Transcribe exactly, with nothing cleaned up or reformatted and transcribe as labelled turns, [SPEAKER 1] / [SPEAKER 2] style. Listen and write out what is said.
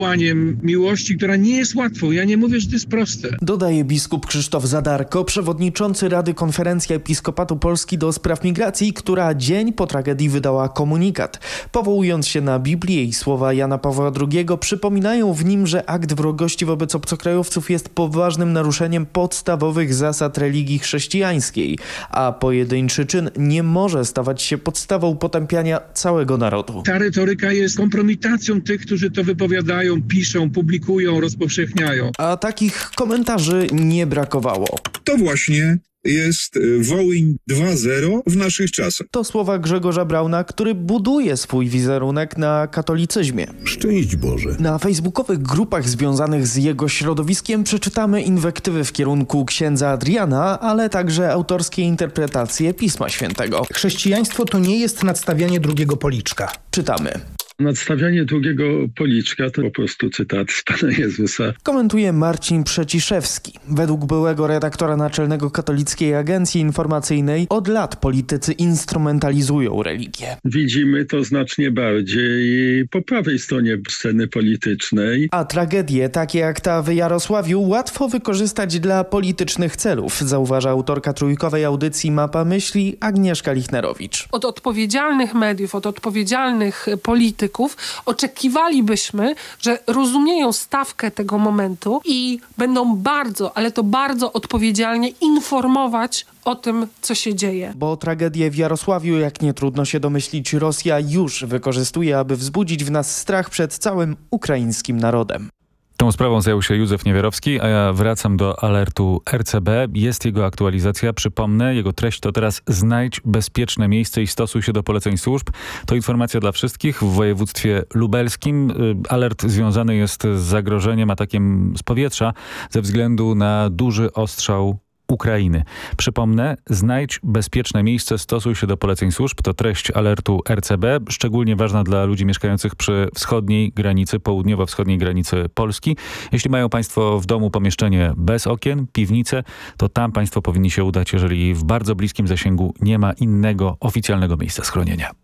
[SPEAKER 1] wołaniem miłości, która nie jest łatwą. Ja nie mówię, że to jest proste.
[SPEAKER 2] Dodaje biskup Krzysztof Zadarko, przewodniczący Rady Konferencji Episkopatu Polski do spraw migracji, która dzień po tragedii wydała komunikat. Powołując się na Biblię i słowa Jana Pawła drugiego, przypominają w nim, że akt wrogości wobec obcokrajowców jest poważnym naruszeniem podstawowych zasad religii chrześcijańskiej, a pojedynczy czyn nie może stawać się podstawą potępiania całego narodu.
[SPEAKER 1] Ta retoryka jest kompromitacją tych, którzy to wypowiadają, piszą, publikują, rozpowszechniają.
[SPEAKER 2] A takich komentarzy nie brakowało.
[SPEAKER 3] To właśnie jest Wołyń dwa zero w naszych czasach.
[SPEAKER 2] To słowa Grzegorza Brauna, który buduje swój wizerunek na katolicyzmie.
[SPEAKER 4] Szczęść Boże.
[SPEAKER 2] Na facebookowych grupach związanych z jego środowiskiem przeczytamy inwektywy w kierunku księdza Adriana, ale także autorskie interpretacje Pisma Świętego.
[SPEAKER 5] Chrześcijaństwo to nie jest nadstawianie drugiego policzka.
[SPEAKER 2] Czytamy.
[SPEAKER 6] Nadstawianie drugiego policzka to po prostu cytat z Pana Jezusa.
[SPEAKER 2] Komentuje Marcin Przeciszewski. Według byłego redaktora naczelnego Katolickiej Agencji Informacyjnej od lat politycy instrumentalizują religię.
[SPEAKER 6] Widzimy to znacznie bardziej po prawej stronie sceny politycznej.
[SPEAKER 2] A tragedie takie jak ta w Jarosławiu łatwo wykorzystać dla politycznych celów, zauważa autorka trójkowej audycji Mapa Myśli Agnieszka Lichnerowicz.
[SPEAKER 7] Od odpowiedzialnych mediów, od odpowiedzialnych polityków oczekiwalibyśmy, że rozumieją stawkę tego momentu i będą bardzo, ale to bardzo odpowiedzialnie informować o tym, co się dzieje.
[SPEAKER 2] Bo tragedię w Jarosławiu, jak nie trudno się domyślić, Rosja już wykorzystuje, aby wzbudzić w nas strach przed całym ukraińskim narodem.
[SPEAKER 8] Tą sprawą zajął się Józef Niewiarowski, a ja wracam do alertu R C B. Jest jego aktualizacja. Przypomnę, jego treść to teraz: znajdź bezpieczne miejsce i stosuj się do poleceń służb. To informacja dla wszystkich w województwie lubelskim. Alert związany jest z zagrożeniem atakiem z powietrza ze względu na duży ostrzał Ukrainy. Przypomnę, znajdź bezpieczne miejsce, stosuj się do poleceń służb. To treść alertu R C B, szczególnie ważna dla ludzi mieszkających przy wschodniej granicy, południowo-wschodniej granicy Polski. Jeśli mają Państwo w domu pomieszczenie bez okien, piwnicę, to tam Państwo powinni się udać, jeżeli w bardzo bliskim zasięgu nie ma innego oficjalnego miejsca schronienia.